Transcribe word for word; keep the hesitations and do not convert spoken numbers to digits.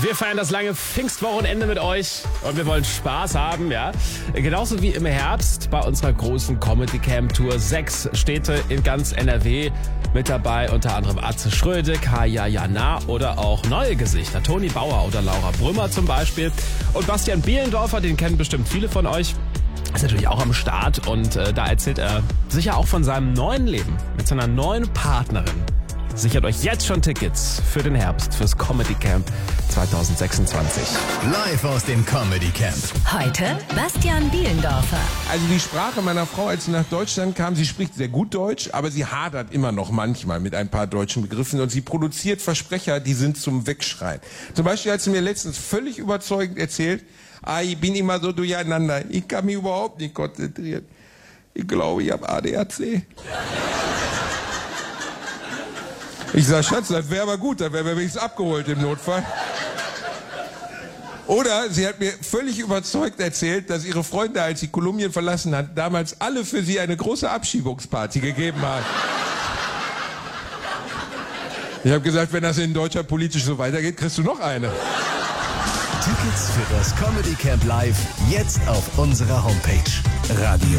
Wir feiern das lange Pfingstwochenende mit euch und wir wollen Spaß haben, ja. Genauso wie im Herbst bei unserer großen Comedy Camp Tour. Sechs Städte in ganz N R W mit dabei, unter anderem Atze Schröde, Kaya Jana oder auch neue Gesichter. Toni Bauer oder Laura Brümmer zum Beispiel. Und Bastian Bielendorfer, den kennen bestimmt viele von euch. Ist natürlich auch am Start und äh, da erzählt er sicher auch von seinem neuen Leben mit seiner neuen Partnerin. Sichert euch jetzt schon Tickets für den Herbst, fürs Comedy Camp zwanzig sechsundzwanzig. Live aus dem Comedy Camp. Heute Bastian Bielendorfer. Also die Sprache meiner Frau, als sie nach Deutschland kam, sie spricht sehr gut Deutsch, aber sie hadert immer noch manchmal mit ein paar deutschen Begriffen und sie produziert Versprecher, die sind zum Wegschreien. Zum Beispiel hat sie mir letztens völlig überzeugend erzählt, ah, ich bin immer so durcheinander, ich kann mich überhaupt nicht konzentrieren. Ich glaube, ich habe A D H C. Ich sag, Schatz, das wäre aber gut, dann wären wir wenigstens abgeholt im Notfall. Oder sie hat mir völlig überzeugt erzählt, dass ihre Freunde, als sie Kolumbien verlassen hat, damals alle für sie eine große Abschiebungsparty gegeben haben. Ich habe gesagt, wenn das in Deutschland politisch so weitergeht, kriegst du noch eine. Tickets für das Comedy Camp Live jetzt auf unserer Homepage. Radio